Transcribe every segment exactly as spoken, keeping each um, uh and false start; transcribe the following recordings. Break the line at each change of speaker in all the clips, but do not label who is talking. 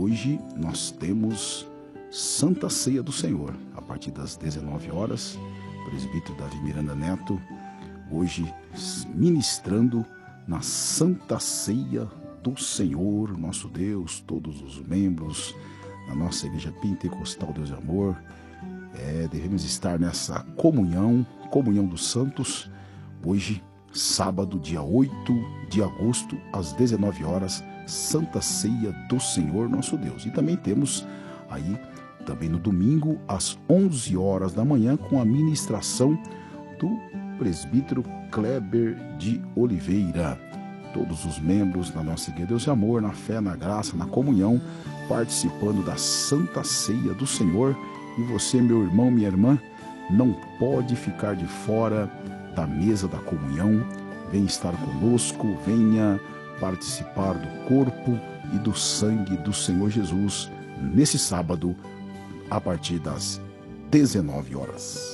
hoje nós temos Santa Ceia do Senhor, a partir das dezenove horas, presbítero Davi Miranda Neto, hoje ministrando na Santa Ceia do Senhor, nosso Deus, todos os membros da nossa Igreja Pentecostal Deus e Amor, é, devemos estar nessa comunhão, comunhão dos santos, hoje, sábado, dia oito de agosto, às dezenove horas, Santa Ceia do Senhor, nosso Deus. E também temos aí, também no domingo, às onze horas da manhã, com a ministração do presbítero Kleber de Oliveira. Todos os membros da nossa Igreja Deus e Amor, na fé, na graça, na comunhão, participando da Santa Ceia do Senhor. E você, meu irmão, minha irmã, não pode ficar de fora da mesa da comunhão. Venha estar conosco, venha participar do corpo e do sangue do Senhor Jesus nesse sábado, a partir das dezenove horas.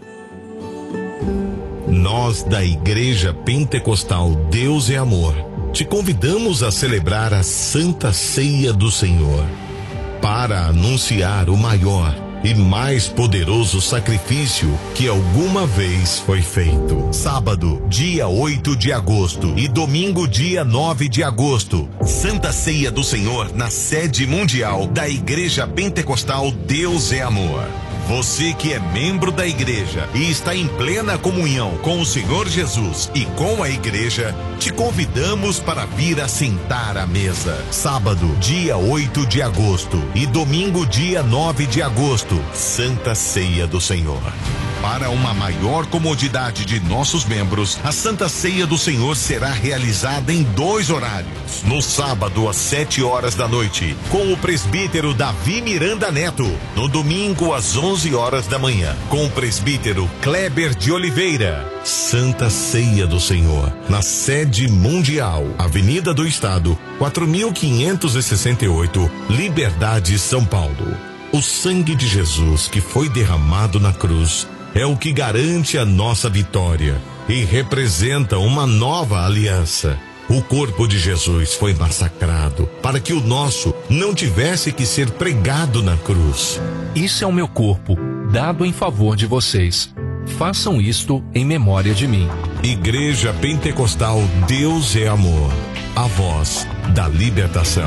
Nós da Igreja Pentecostal Deus é Amor te convidamos a celebrar a Santa Ceia do Senhor para anunciar o maior e mais poderoso sacrifício que alguma vez foi feito. Sábado, dia oito de agosto e domingo, dia nove de agosto, Santa Ceia do Senhor na sede mundial da Igreja Pentecostal Deus é Amor. Você que é membro da igreja e está em plena comunhão com o Senhor Jesus e com a igreja, te convidamos para vir assentar à mesa. Sábado, dia oito de agosto e domingo, dia nove de agosto, Santa Ceia do Senhor. Para uma maior comodidade de nossos membros, a Santa Ceia do Senhor será realizada em dois horários. No sábado, às sete horas da noite, com o presbítero Davi Miranda Neto. No domingo, às onze horas da manhã, com o presbítero Kleber de Oliveira. Santa Ceia do Senhor, na sede mundial, Avenida do Estado, quatro mil quinhentos e sessenta e oito, Liberdade, São Paulo. O sangue de Jesus que foi derramado na cruz é o que garante a nossa vitória e representa uma nova aliança. O corpo de Jesus foi massacrado para que o nosso não tivesse que ser pregado na cruz.
Isso é o meu corpo, dado em favor de vocês. Façam isto em memória de mim.
Igreja Pentecostal Deus é Amor, a voz da libertação.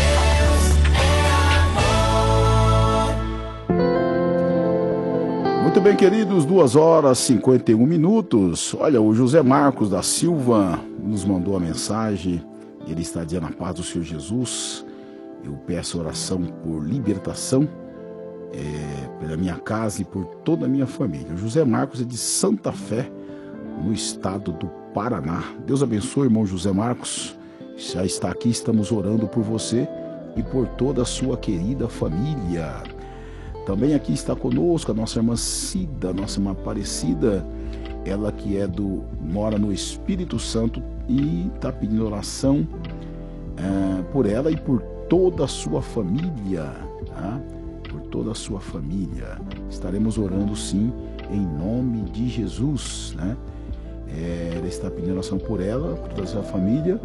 Muito bem, queridos, duas horas e cinquenta e um minutos. Olha, o José Marcos da Silva nos mandou a mensagem. Ele está dizendo: a paz do Senhor Jesus. Eu peço oração por libertação é, pela minha casa e por toda a minha família. O José Marcos é de Santa Fé, no estado do Paraná. Deus abençoe, irmão José Marcos. Já está aqui, estamos orando por você e por toda a sua querida família. Também aqui está conosco a nossa irmã Cida, nossa irmã Aparecida, ela que é do, mora no Espírito Santo e está pedindo oração é, por ela e por toda a sua família, tá? Por toda a sua família. Estaremos orando sim, em nome de Jesus, né? É, ela está pedindo oração por ela, por toda a sua família.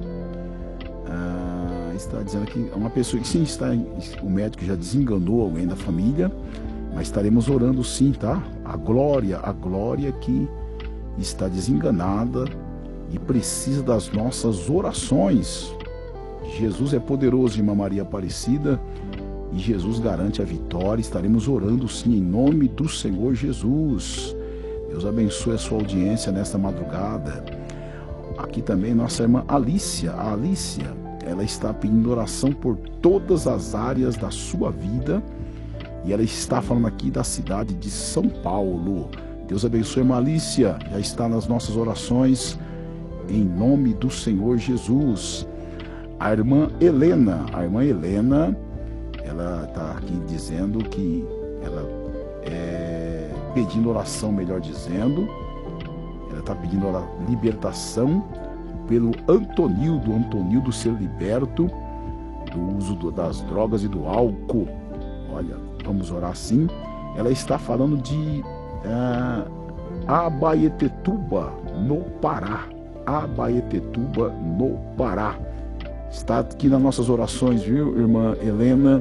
Ah, está dizendo que é uma pessoa que sim, está, o médico já desenganou alguém da família, mas estaremos orando sim, tá? A Glória, a Glória que está desenganada e precisa das nossas orações. Jesus é poderoso, irmã Maria Aparecida, e Jesus garante a vitória. Estaremos orando sim, em nome do Senhor Jesus. Deus abençoe a sua audiência nesta madrugada. Aqui também nossa irmã Alícia, a Alícia, ela está pedindo oração por todas as áreas da sua vida e ela está falando aqui da cidade de São Paulo. Deus abençoe, irmã Alícia, já está nas nossas orações, em nome do Senhor Jesus. A irmã Helena, a irmã Helena, ela está aqui dizendo que ela é pedindo oração, melhor dizendo, ela está pedindo a libertação pelo Antonildo, Antonildo ser liberto do uso do, das drogas e do álcool. Olha, vamos orar sim. Ela está falando de uh, Abaetetuba, no Pará. Abaetetuba, no Pará. Está aqui nas nossas orações, viu, irmã Helena?